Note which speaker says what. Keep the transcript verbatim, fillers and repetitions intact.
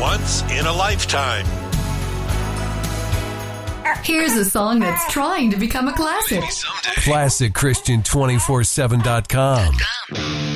Speaker 1: once in a lifetime.
Speaker 2: Here's a song that's trying to become a classic.
Speaker 3: Classic Christian two forty-seven dot com.